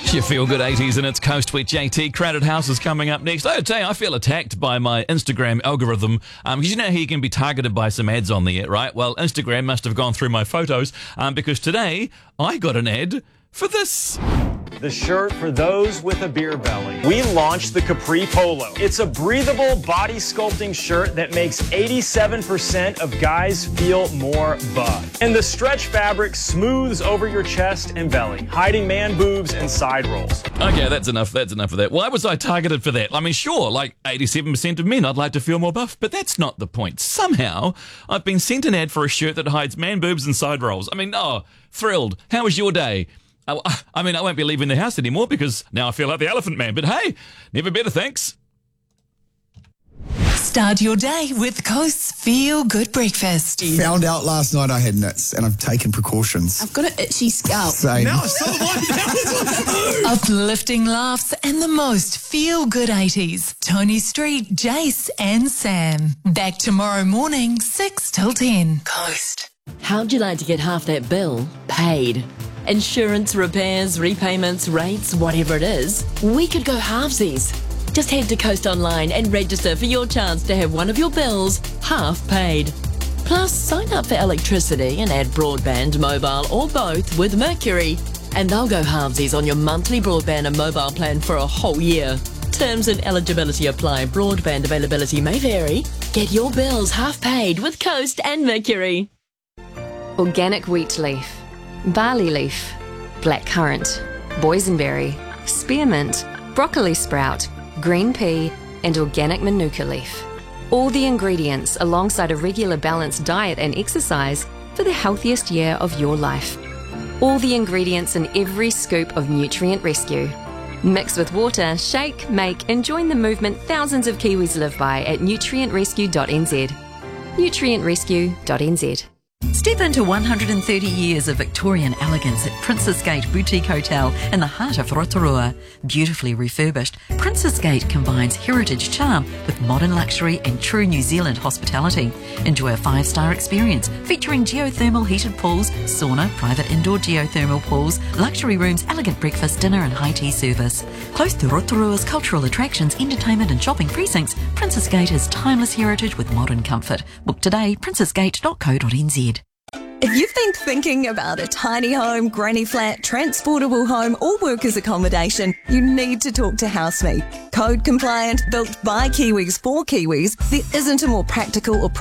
Your feel-good 80s and it's Coast with JT. Crowded House is coming up next. I tell you, I feel attacked by my Instagram algorithm because you know how you can be targeted by some ads on there, right? Well, Instagram must have gone through my photos because today I got an ad for this. The shirt for those with a beer belly. We launched the Capri Polo. It's a breathable body sculpting shirt that makes 87% of guys feel more buff. And the stretch fabric smooths over your chest and belly, hiding man boobs and side rolls. Okay, that's enough of that. Why was I targeted for that? I mean, sure, like 87% of men, I'd like to feel more buff, but that's not the point. Somehow, I've been sent an ad for a shirt that hides man boobs and side rolls. I mean, thrilled. How was your day? I mean, I won't be leaving the house anymore because now I feel like the Elephant Man. But hey, never better, thanks. Start your day with Coast's Feel Good Breakfast. Found out last night I had nits and I've taken precautions. I've got an itchy scalp. Same. Now I saw one. Uplifting laughs and the most feel-good 80s. Tony Street, Jace and Sam. Back tomorrow morning, 6 till 10. Coast. How'd you like to get half that bill paid? Insurance, repairs, repayments, rates, whatever it is, we could go halvesies. Just head to Coast Online and register for your chance to have one of your bills half paid. Plus, sign up for electricity and add broadband, mobile or both with Mercury, and they'll go halvesies on your monthly broadband and mobile plan for a whole year. Terms and eligibility apply. Broadband availability may vary. Get your bills half paid with Coast and Mercury. Organic wheat leaf, barley leaf, blackcurrant, boysenberry, spearmint, broccoli sprout, green pea, and organic manuka leaf. All the ingredients alongside a regular balanced diet and exercise for the healthiest year of your life. All the ingredients in every scoop of Nutrient Rescue. Mix with water, shake, make, and join the movement thousands of Kiwis live by at nutrientrescue.nz. nutrientrescue.nz. Step into 130 years of Victorian elegance at Princess Gate Boutique Hotel in the heart of Rotorua. Beautifully refurbished, Princess Gate combines heritage charm with modern luxury and true New Zealand hospitality. Enjoy a 5-star experience featuring geothermal heated pools, sauna, private indoor geothermal pools, luxury rooms, elegant breakfast, dinner and high tea service. Close to Rotorua's cultural attractions, entertainment and shopping precincts, Princess Gate is timeless heritage with modern comfort. Book today, princessgate.co.nz. If you've been thinking about a tiny home, granny flat, transportable home or workers accommodation, you need to talk to Housemate. Code compliant, built by Kiwis for Kiwis, there isn't a more practical or